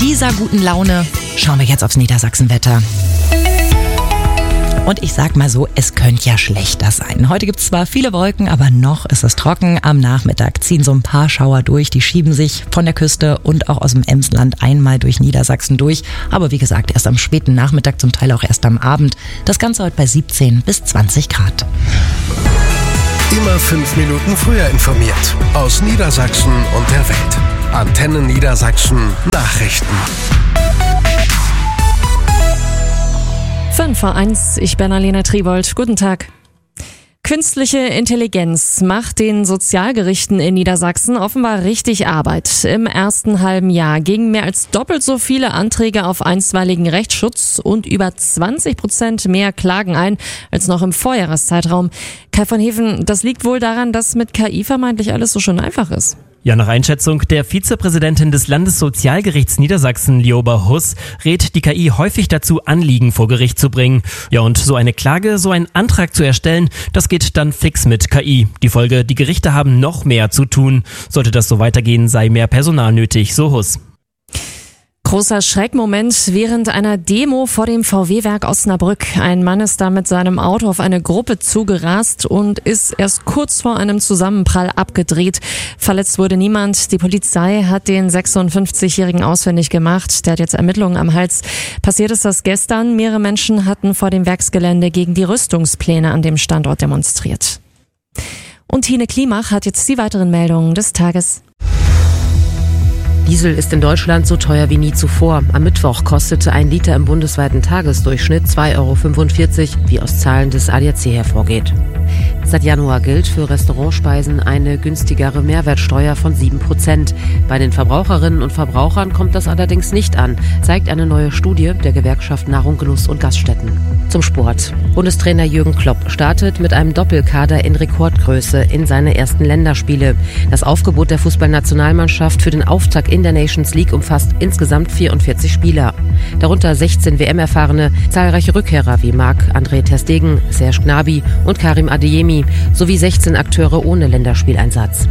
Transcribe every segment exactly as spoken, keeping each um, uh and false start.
dieser guten Laune schauen wir jetzt aufs Niedersachsenwetter. Und ich sag mal so, es könnte ja schlechter sein. Heute gibt es zwar viele Wolken, aber noch ist es trocken. Am Nachmittag ziehen so ein paar Schauer durch. Die schieben sich von der Küste und auch aus dem Emsland einmal durch Niedersachsen durch. Aber wie gesagt, erst am späten Nachmittag, zum Teil auch erst am Abend. Das Ganze heute bei siebzehn bis zwanzig Grad. Immer fünf Minuten früher informiert. Aus Niedersachsen und der Welt. Antenne Niedersachsen Nachrichten. fünf vor eins, ich bin Alena Tribold. Guten Tag. Künstliche Intelligenz macht den Sozialgerichten in Niedersachsen offenbar richtig Arbeit. Im ersten halben Jahr gingen mehr als doppelt so viele Anträge auf einstweiligen Rechtsschutz und über zwanzig Prozent mehr Klagen ein als noch im Vorjahreszeitraum. Kai von Heven, das liegt wohl daran, dass mit K I vermeintlich alles so schön einfach ist. Ja, nach Einschätzung der Vizepräsidentin des Landessozialgerichts Niedersachsen, Lioba Huss, rät die K I häufig dazu, Anliegen vor Gericht zu bringen. Ja, und so eine Klage, so einen Antrag zu erstellen, das geht dann fix mit K I. Die Folge, die Gerichte haben noch mehr zu tun. Sollte das so weitergehen, sei mehr Personal nötig, so Huss. Großer Schreckmoment während einer Demo vor dem V W-Werk Osnabrück. Ein Mann ist da mit seinem Auto auf eine Gruppe zugerast und ist erst kurz vor einem Zusammenprall abgedreht. Verletzt wurde niemand. Die Polizei hat den sechsundfünfzigjährigen ausfindig gemacht. Der hat jetzt Ermittlungen am Hals. Passiert ist das gestern. Mehrere Menschen hatten vor dem Werksgelände gegen die Rüstungspläne an dem Standort demonstriert. Und Tine Klimach hat jetzt die weiteren Meldungen des Tages. Diesel ist in Deutschland so teuer wie nie zuvor. Am Mittwoch kostete ein Liter im bundesweiten Tagesdurchschnitt zwei Euro fünfundvierzig, wie aus Zahlen des A D A C hervorgeht. Seit Januar gilt für Restaurantspeisen eine günstigere Mehrwertsteuer von sieben Prozent. Bei den Verbraucherinnen und Verbrauchern kommt das allerdings nicht an, zeigt eine neue Studie der Gewerkschaft Nahrung, Genuss und Gaststätten. Zum Sport. Bundestrainer Jürgen Klopp startet mit einem Doppelkader in Rekordgröße in seine ersten Länderspiele. Das Aufgebot der Fußballnationalmannschaft für den Auftakt in der Nations League umfasst insgesamt vierundvierzig Spieler. Darunter sechzehn W M-Erfahrene, zahlreiche Rückkehrer wie Marc-André ter Stegen, Serge Gnabry und Karim Adeyemi sowie sechzehn Akteure ohne Länderspieleinsatz.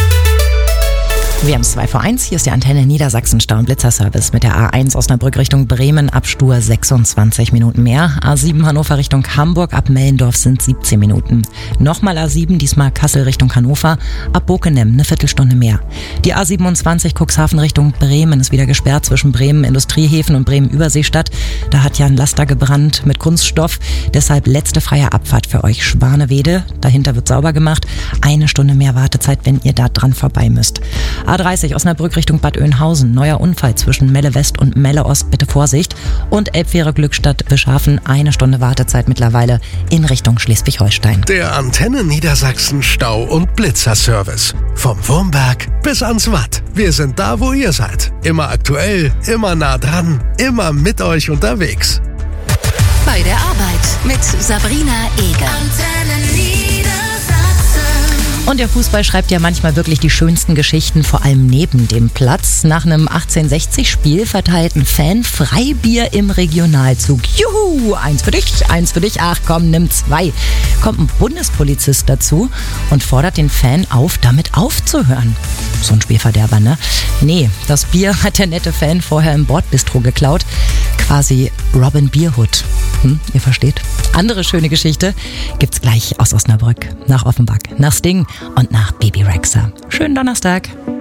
Wir haben es zwei vor eins, hier ist die Antenne Niedersachsen Stau- und Blitzerservice mit der A eins Osnabrück Richtung Bremen ab Stur sechsundzwanzig Minuten mehr. A sieben Hannover Richtung Hamburg ab Mellendorf sind siebzehn Minuten. Nochmal A sieben, diesmal Kassel Richtung Hannover, ab Bockenem eine Viertelstunde mehr. Die A siebenundzwanzig Cuxhaven Richtung Bremen ist wieder gesperrt zwischen Bremen Industriehäfen und Bremen Überseestadt. Da hat ja ein Laster gebrannt mit Kunststoff, deshalb letzte freie Abfahrt für euch Schwanewede. Dahinter wird sauber gemacht. Eine Stunde mehr Wartezeit, wenn ihr da dran vorbei müsst. A dreißig Osnabrück Richtung Bad Oeynhausen. Neuer Unfall zwischen Melle West und Melle Ost. Bitte Vorsicht. Und Elbfähre Glückstadt Wischhafen. Eine Stunde Wartezeit mittlerweile in Richtung Schleswig-Holstein. Der Antenne Niedersachsen Stau- und Blitzerservice. Vom Wurmberg bis ans Watt. Wir sind da, wo ihr seid. Immer aktuell, immer nah dran, immer mit euch unterwegs. Bei der Arbeit mit Sabrina Eger. Antenne Niedersachsen. Und der Fußball schreibt ja manchmal wirklich die schönsten Geschichten, vor allem neben dem Platz. Nach einem achtzehnhundertsechzig-Spiel verteilt ein Fan Freibier im Regionalzug. Juhu, eins für dich, eins für dich, ach komm, nimm zwei. Kommt ein Bundespolizist dazu und fordert den Fan auf, damit aufzuhören. So ein Spielverderber, ne? Nee, das Bier hat der nette Fan vorher im Bordbistro geklaut. Quasi Robin Bierhood. Hm, ihr versteht. Andere schöne Geschichte gibt's gleich aus Osnabrück, nach Offenbach, nach Sting und nach Baby Rexha. Schönen Donnerstag.